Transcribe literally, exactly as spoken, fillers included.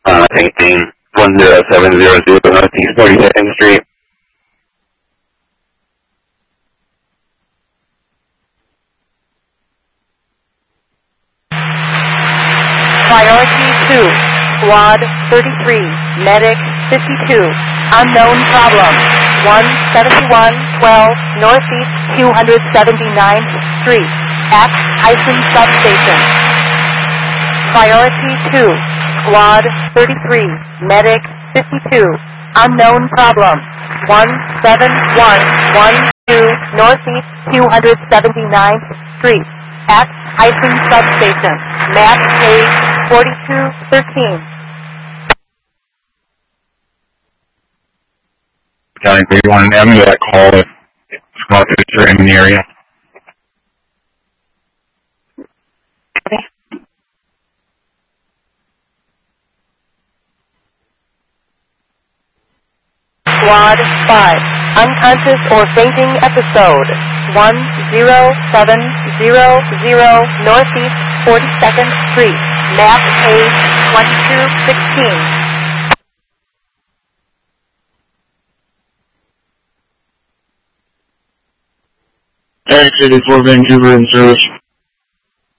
Uh, painting one zero seven zero zero Northeast forty-second Street. Priority two, Squad thirty-three, Medic fifty-two, unknown problem, one seventy-one twelve Northeast two hundred seventy-ninth Street, at Hyson Substation. Priority two, Squad thirty-three, Medic fifty-two, unknown problem, one seven one one two Northeast two hundred seventy-ninth Street, at Hyson Substation, map page forty-two thirteen. County three one M to that call if squad are in the area. Squad five, unconscious or fainting episode, one zero seven zero zero Northeast forty-second Street, map page twenty-two sixteen. X eighty-four Vancouver in service.